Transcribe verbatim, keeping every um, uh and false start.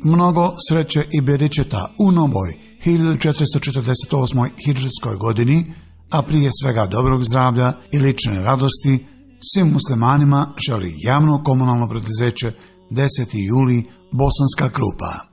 Mnogo sreće i beričeta u novoj hiljadu četiristo četrdeset osmoj hidžetskoj godini, a prije svega dobrog zdravlja i lične radosti, svim muslimanima želi javno komunalno preduzeće deseti juli Bosanska Krupa.